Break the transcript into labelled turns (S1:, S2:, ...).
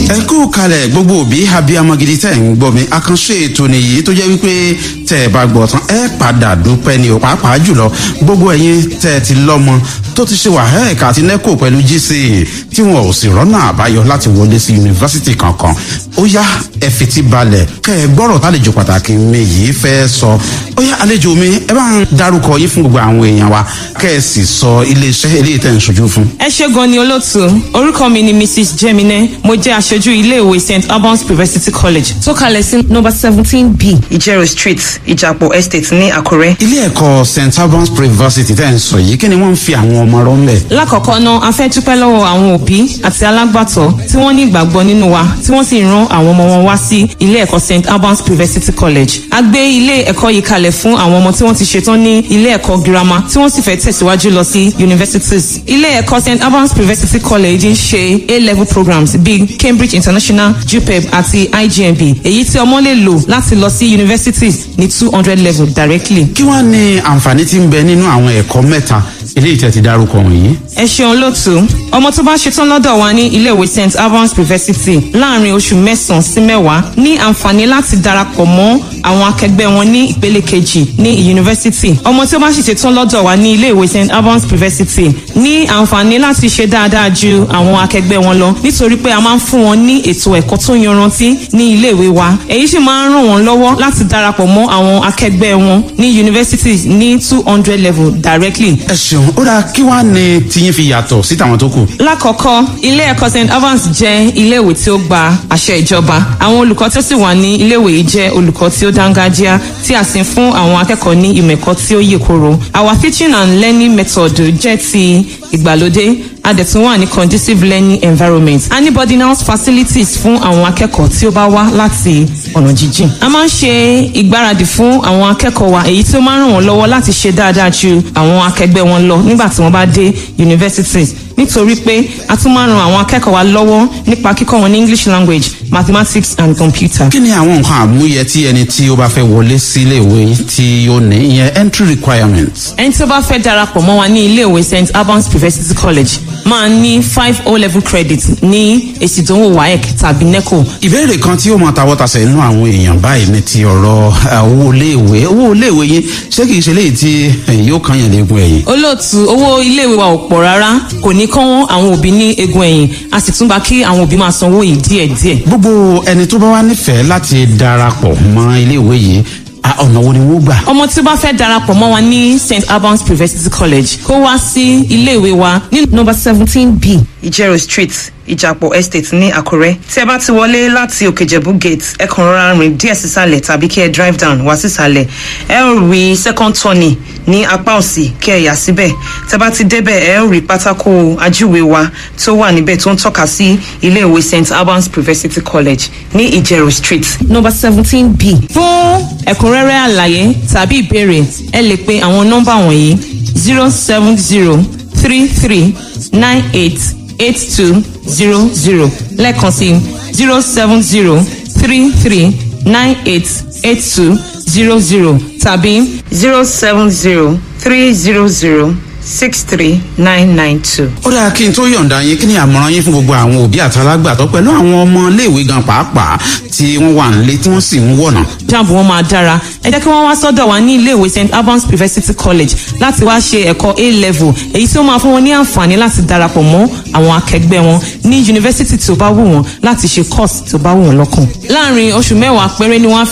S1: ẹ kú kalẹ̀ gbogbo òbí abiyamọ gidi tẹ́ ń gbọ́ mi àkànṣe ètò nìyí tó jẹ́ wípé tẹ́ ẹ bá gbọ́ tán ẹ padà dúpẹ́ ni o pàápàá jùlọ gbogbo ẹ̀yin tẹ́ ẹ ti lọ́mọ tó ti ṣe WAEC àti NECO pẹ̀lú GCE tí wọn ò sì rọ́nà àbáyọ láti wọlé sí yunifásitì kankan ó yá ẹ fetí balẹ̀ kẹ́ ẹ gbọ́rọ̀ tálejò pàtàkì mi yìí fẹ́ sọ ó yá àlejò mi ẹ bá ń dárúkọ yín fún gbogbo àwọn èèyàn wa kẹ́ ẹ sì sọ iléeṣẹ́ eléyìí tẹ́ ń ṣojú fún.
S2: ẹ ṣé gan ni olóòtú orúkọ mi ni Mrs. Jemine mo jẹ́ aṣojú iléèwé St. Albans University College tó kalẹ̀ sí number 17B Ìjẹ̀rò Street Ìjàpọ̀ Estate ní Àkúrẹ́.
S1: ilé ẹ̀kọ́ St. Albans University tẹ́ ń sọ yìí kí ni wọ́n ń fi àwọn ọmọ rọ́ ńlẹ̀.
S2: lákọ̀ọ́kọ́ náà a fẹ́ dúpẹ́ lọ́wọ́ àwọn òbí àti alágbàtọ́ tí wọ́n ní ìgbàgbọ́ nínú wa tí wọ́n sì rán àwọn ọmọ wọn wá sí ilé ẹ̀kọ́ St. Albans University College. a gbé ilé ẹ̀kọ́ yìí kalẹ̀ fún àwọn ọmọ tí wọ́n ti ṣetán ní ilé ẹ̀kọ́ girama tí wọ́n sì fẹ́ tẹ̀síwájú lọ sí universities. ilé ẹ̀kọ́ St. Albans University College ń ṣe A-level programs bíi Cambridge International, JUPEB àti IJMB èyí tí ọmọ lè lò láti lọ sí universities ní 200 level directly.
S1: kí wàá ní àǹfààní tí ń bẹ nínú àwọn ẹ̀kọ́ mẹ́ta eléyìí tẹ́ ti dárúkọ wọ̀nyí.
S2: ẹ ṣeun lótú ọmọ tó bá ṣetán lọ́dọ̀ wa ní iléèwé St. Albans University láàrin oṣù 9 sí 10 ní àǹfààní láti darapọ̀ mọ́ àwọn akẹgbẹ́ wọn ní ìpele kejì ní yunifásitì. ọmọ tí ó bá sì ṣetán lọ́dọ̀ wa ní iléèwé St. Albans University ní àǹfààní láti ṣe dáadáa ju àwọn akẹgbẹ́ wọn lọ nítorí pé a máa ń fún wọn ní ètò ẹ̀kọ́ tó yanrantí ní iléèwé wa èyí sì máa ń ràn wọ́n lọ́wọ́ láti darapọ̀ mọ́ àwọn akẹgbẹ́ wọn ní yunifásitì ní 200 level directly.
S1: ẹ ṣeun ó dáa kí wàá ní tiyín fi yàtọ̀ sí tàwọn tó kù.
S2: lákọ̀ọ́kọ́ ilé ẹ̀kọ́ St. Albans jẹ́ iléèwé tí ó gba àṣẹ ìjọba àwọn olùkọ́ tó sì wà ní iléèwé yìí jẹ́ olùkọ́ tí ó dángájíá tí a sì ń fún àwọn akẹ́kọ̀ọ́ ní ìmọ̀ ẹ̀kọ́ tí ó yè koro. our teaching and learning method jẹ́ ti ìgbàlódé a dẹ̀ tún wà ní conducive learning environment. a ní boarding house facilities fún àwọn akẹ́kọ̀ọ́ tí ó bá wá láti ọ̀nà jíjìn. a máa ń ṣe ìgbáradì fún àwọn akẹ́kọ̀ọ́ wa èyí tí ó máa ń ràn wọ́n lọ́wọ́ láti ṣe dáadáa ju àwọn akẹgbẹ́ wọn lọ nígbà tí wọ́n bá dé universities nítorí pé a tún máa ń ran àwọn akẹ́kọ̀ọ́ wa lọ́wọ́ nípa kíkọ́ wọn ní English language, mathematics and computer.
S1: kí ni àwọn nǹkan àmúyẹ tí ẹni tí ó bá fẹ́ wọlé sí iléèwé tí ó ní ìyẹn entry requirements.
S2: ẹni tí ó bá fẹ́ darapọ̀ mọ́ wa ní iléèwé St. Albans University College máa ní 5 O-level credit ní èsì ìdánwò WAEC tàbí NECO.
S1: ìbéèrè kan tí ó mọ tawọ́tasẹ̀ nínú àwọn èèyàn báyìí ní ti ọ̀rọ̀ owó iléèwé yín ṣé kìí ṣe léyìí tí yóò kàn yàn léegun ẹ̀yìn.
S2: olóòtú owó iléèwé wa ò pọ̀ rárá kò ní kán àwọn òbí ní eegun ẹ̀yìn a sì tún bá kí àwọn òbí máa sanwó yìí díẹ̀díẹ̀.
S1: gbogbo ẹni tó bá wá nífẹ̀ẹ́ láti darapọ̀ mọ́ iléèwé yìí ọ̀nà wo ni wọ́n gbà.
S2: ọmọ tí ó bá fẹ́ darapọ̀ mọ́ wa ní St. Albans University College kó wá sí iléèwé wa ní number 17B Ìjẹ̀rò Street Ìjàpọ̀ Estate ní Àkúrẹ́. tí ẹ bá ti wọlé láti Òkèjẹ̀bú gate ẹ kàn rọra rìn díẹ̀ sísàlẹ̀ tàbí kí ẹ drive down wá sísàlẹ̀ ẹ ó rí second turning ní apá òsì kí ẹ yà síbẹ̀ tẹ bá ti débẹ̀ ẹ ó rí pátákó ajúwe wa tó wà níbẹ̀ tó ń tọ́ka sí iléèwé St. Albans University College ní Ìjẹ̀rò Street number 17B. fún ẹ̀kúnrẹ́rẹ́ àlàyé tàbí ìbéèrè ẹ lè pe àwọn nọ́mbà wọ̀nyí 07033988200 lẹ́ẹ̀kan sí 07033988200 tàbí 07030063992.
S1: ó dáa kí n tó yọ̀ǹda yín kí ni àmọ̀ràn yín fún gbogbo àwọn òbí àtàlágbàtọ́ pẹ̀lú àwọn ọmọ iléèwé gan pàápàá tí wọ́n wà nílé tí wọ́n sì ń wọ̀nà.
S2: jáàmù wọn máa dára ẹ jẹ́ kí wọ́n wá sọ́dọ̀ wa ní iléèwé St. Albans University College láti wá ṣe ẹ̀kọ́ A-level èyí tí ó máa fún wọn ní àǹfààní láti darapọ̀ mọ́ àwọn akẹgbẹ́ wọn ní yunifásitì tí ó bá wù wọ́n láti ṣe course tí ó bá wù wọ́n lọ́kàn. láàrin oṣù 10 péré ni wọ́n